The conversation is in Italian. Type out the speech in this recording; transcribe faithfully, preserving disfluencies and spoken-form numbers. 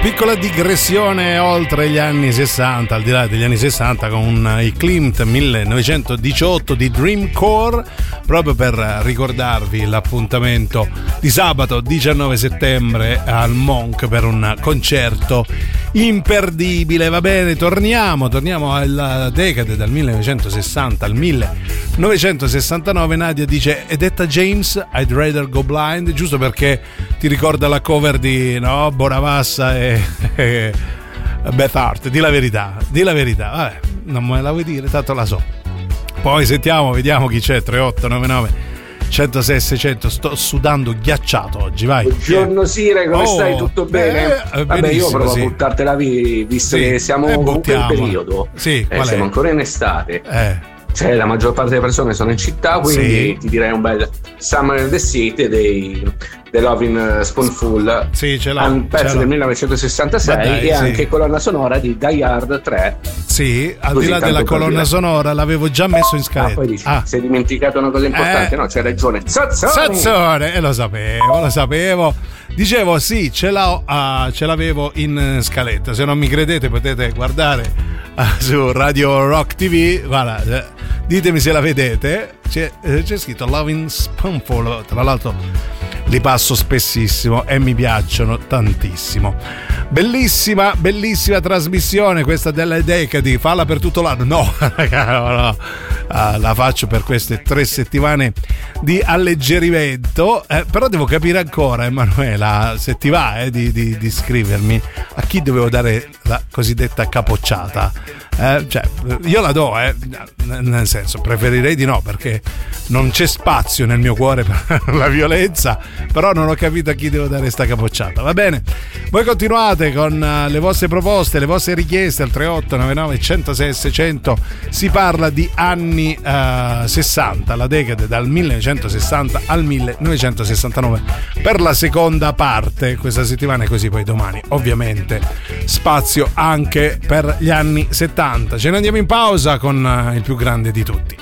Piccola digressione oltre gli anni sessanta, al di là degli anni sessanta, con i Klimt millenovecentodiciotto di Dreamcore, proprio per ricordarvi l'appuntamento di sabato diciannove settembre al Monk per un concerto imperdibile. Va bene, torniamo, torniamo alla decade dal millenovecentosessanta al millenovecentosessantanove. Nadia dice: è detta James, I'd rather go blind, giusto perché ti ricorda la cover di no, Bonavassa e, e Beth Hart. Di la verità, di la verità, vabbè, non me la vuoi dire, tanto la so. Poi sentiamo, vediamo chi c'è. Tre otto nove nove centosei seicento. Sto sudando ghiacciato oggi, vai. Buongiorno Sire, come oh, stai? Tutto bene? Eh, Vabbè, io provo sì. a buttartela via, visto sì, che siamo eh, comunque in periodo. Sì, eh, siamo ancora in estate. Eh. Cioè, la maggior parte delle persone sono in città, quindi sì. ti direi un bel Summer in the City dei The Lovin' Spoonful. Sì, ce l'ha. Un pezzo ce l'ha. del millenovecentosessantasei dai, e sì. anche colonna sonora di Die Hard tre. Sì, al Così, di là della colonna sonora l'avevo già messo in scaletta. Ah, poi dici, ah. si è dimenticato una cosa importante, eh. no? C'è ragione. Zazzone! Zazzone! E lo sapevo, lo sapevo. Dicevo sì, ce, l'ho, uh, ce l'avevo in scaletta. Se non mi credete potete guardare uh, su Radio Rock T V. Guarda, eh, ditemi se la vedete. C'è, eh, c'è scritto Lovin' Spoonful. Tra l'altro li passo spessissimo e mi piacciono tantissimo. Bellissima, bellissima trasmissione questa delle decadi. Falla per tutto l'anno. No, no, no. Uh, la faccio per queste tre settimane di alleggerimento. Eh, però devo capire ancora, Emanuela, se ti va eh, di, di, di scrivermi a chi dovevo dare la cosiddetta capocciata. Eh, cioè, io la do, eh, nel senso, preferirei di no, perché non c'è spazio nel mio cuore per la violenza, però non ho capito a chi devo dare sta capocciata. Va bene, voi continuate con uh, le vostre proposte, le vostre richieste al tre otto nove nove centosei seicento. Si parla di anni uh, sessanta, la decade dal millenovecentosessanta al millenovecentosessantanove per la seconda parte questa settimana, e così poi domani ovviamente spazio anche per gli anni settanta. Ce ne andiamo in pausa con uh, il più grande di tutti.